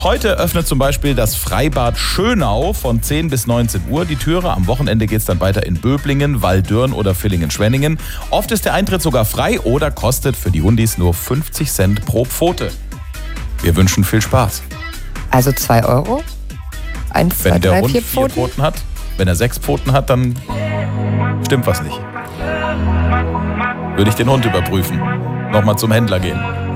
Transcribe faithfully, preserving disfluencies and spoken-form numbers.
Heute öffnet zum Beispiel das Freibad Schönau von zehn bis neunzehn Uhr die Türe. Am Wochenende geht es dann weiter in Böblingen, Waldürn oder Villingen-Schwenningen. Oft ist der Eintritt sogar frei oder kostet für die Hundis nur fünfzig Cent pro Pfote. Wir wünschen viel Spaß. Also zwei Euro? Eins, zwei, Wenn der drei, Hund vier vier Pfoten? Pfoten hat, wenn er sechs Pfoten hat, dann stimmt was nicht. Würde ich den Hund überprüfen. Nochmal zum Händler gehen.